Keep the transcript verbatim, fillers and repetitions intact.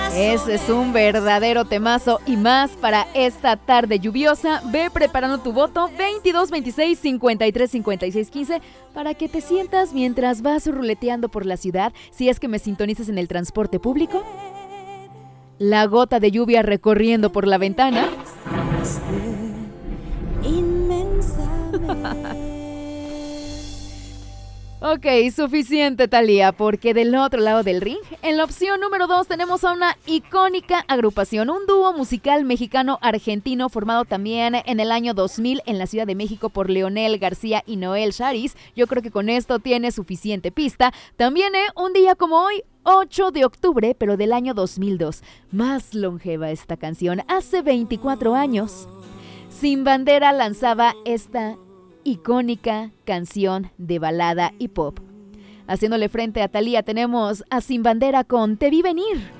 Ese es un verdadero temazo y más para esta tarde lluviosa. Ve preparando tu voto veintidós veintiséis cincuenta y tres cincuenta y seis quince para que te sientas mientras vas ruleteando por la ciudad, si es que me sintonizas en el transporte público. La gota de lluvia recorriendo por la ventana. Ok, suficiente, Thalía, porque del otro lado del ring, en la opción número dos tenemos a una icónica agrupación, un dúo musical mexicano-argentino formado también en el año dos mil en la Ciudad de México por Leonel García y Noel Charis. Yo creo que con esto tiene suficiente pista. También, ¿eh? Un día como hoy, ocho de octubre, pero del año dos mil dos. Más longeva esta canción, hace veinticuatro años. Sin Bandera lanzaba esta icónica canción de balada y pop. Haciéndole frente a Thalía tenemos a Sin Bandera con Te Vi Venir.